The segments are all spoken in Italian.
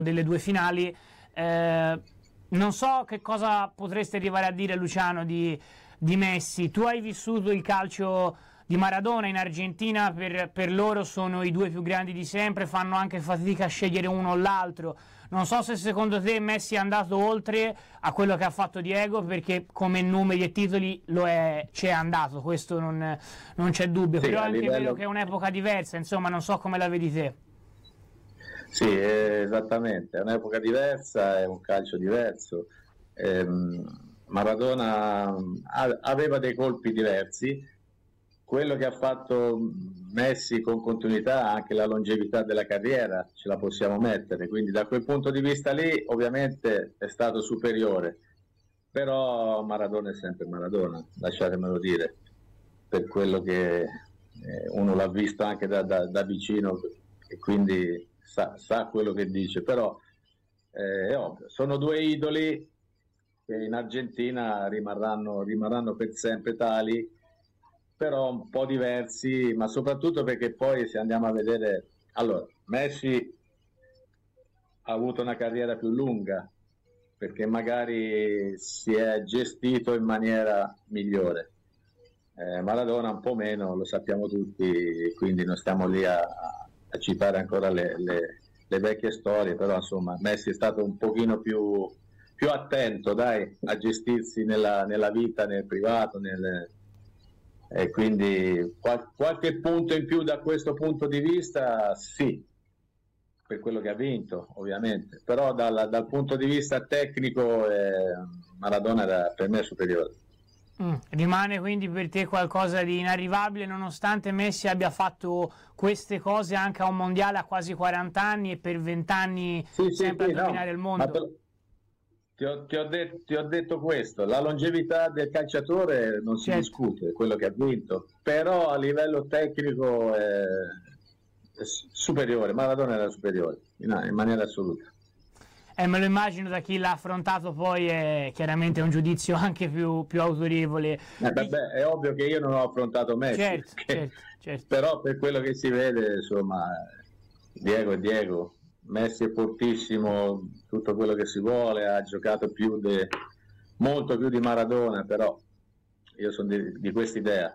delle due finali. Non so che cosa potreste arrivare a dire, Luciano, di Messi. Tu hai vissuto il calcio di Maradona in Argentina, per loro sono i due più grandi di sempre, fanno anche fatica a scegliere uno o l'altro. Non so se secondo te Messi è andato oltre a quello che ha fatto Diego, perché come numeri e titoli ci è andato, questo non c'è dubbio, sì, però è anche vero che è un'epoca diversa, insomma, non so come la vedi te. Sì, esattamente, è un'epoca diversa, è un calcio diverso. Maradona aveva dei colpi diversi. Quello che ha fatto Messi con continuità, anche la longevità della carriera, ce la possiamo mettere, quindi da quel punto di vista lì ovviamente è stato superiore, però Maradona è sempre Maradona, lasciatemelo dire, per quello che uno l'ha visto anche da vicino e quindi sa quello che dice, però è ovvio, sono due idoli che in Argentina rimarranno per sempre tali, però un po' diversi, ma soprattutto perché poi se andiamo a vedere, allora, Messi ha avuto una carriera più lunga, perché magari si è gestito in maniera migliore. Maradona un po' meno, lo sappiamo tutti, quindi non stiamo lì a citare ancora le vecchie storie, però insomma Messi è stato un pochino più attento, dai, a gestirsi nella vita, nel privato, e quindi qualche punto in più da questo punto di vista, sì, per quello che ha vinto ovviamente, però dal punto di vista tecnico Maradona era per me superiore. Rimane quindi per te qualcosa di inarrivabile, nonostante Messi abbia fatto queste cose anche a un mondiale a quasi 40 anni e per 20 anni sempre a dominare il mondo. Ti ho detto questo, la longevità del calciatore non si discute, è quello che ha vinto, però a livello tecnico è superiore, Maradona era superiore in maniera assoluta. Me lo immagino, da chi l'ha affrontato poi è chiaramente un giudizio anche più autorevole. Vabbè, è ovvio che io non ho affrontato Messi, certo. Però per quello che si vede, insomma, Diego è Diego, Messi è fortissimo, tutto quello che si vuole, ha giocato molto più di Maradona, però io sono di questa idea.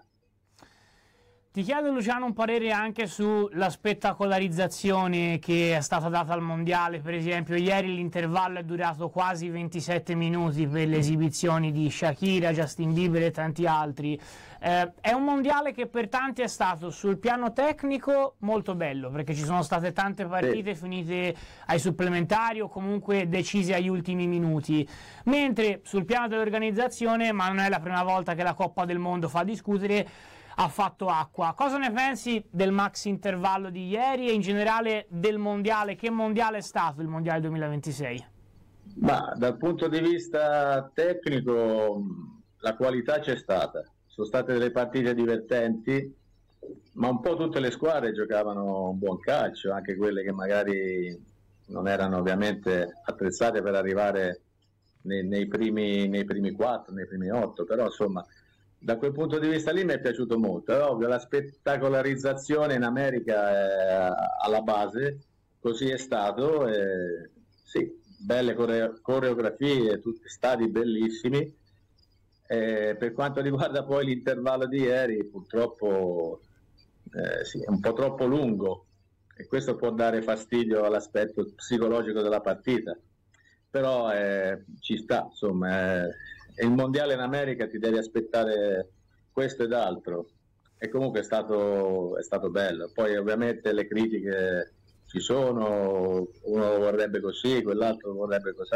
Ti chiedo, Luciano, un parere anche sulla spettacolarizzazione che è stata data al mondiale. Per esempio, ieri l'intervallo è durato quasi 27 minuti per le esibizioni di Shakira, Justin Bieber e tanti altri. È un mondiale che per tanti è stato sul piano tecnico molto bello, perché ci sono state tante partite finite ai supplementari o comunque decise agli ultimi minuti, mentre sul piano dell'organizzazione, ma non è la prima volta che la Coppa del Mondo fa discutere, ha fatto acqua. Cosa ne pensi del maxi intervallo di ieri e in generale del mondiale? Che mondiale è stato il mondiale 2026? Ma dal punto di vista tecnico la qualità c'è stata, sono state delle partite divertenti, ma un po' tutte le squadre giocavano un buon calcio, anche quelle che magari non erano ovviamente attrezzate per arrivare nei primi 4, nei primi 8, però insomma da quel punto di vista lì mi è piaciuto molto. È ovvio, la spettacolarizzazione in America è alla base, così è stato, sì, belle coreografie, tutti stadi bellissimi. Per quanto riguarda poi l'intervallo di ieri, purtroppo sì, è un po' troppo lungo e questo può dare fastidio all'aspetto psicologico della partita, però ci sta, insomma, il mondiale in America ti devi aspettare questo ed altro, e comunque è stato bello. Poi ovviamente le critiche ci sono, uno vorrebbe così, quell'altro vorrebbe così,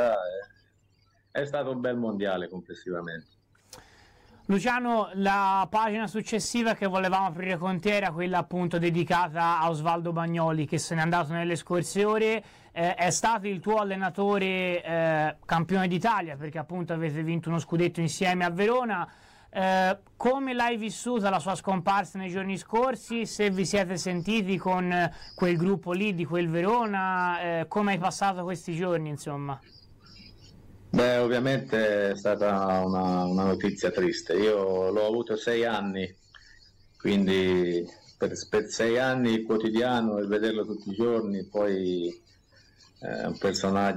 è stato un bel mondiale complessivamente. Luciano, la pagina successiva che volevamo aprire con te era quella appunto dedicata a Osvaldo Bagnoli, che se n'è andato nelle scorse ore. È stato il tuo allenatore campione d'Italia, perché appunto avete vinto uno scudetto insieme a Verona. Come l'hai vissuta la sua scomparsa nei giorni scorsi? Se vi siete sentiti con quel gruppo lì di quel Verona, come hai passato questi giorni, insomma? Beh, ovviamente è stata una notizia triste. Io l'ho avuto 6 anni, quindi per 6 anni il quotidiano e vederlo tutti i giorni, poi è un personaggio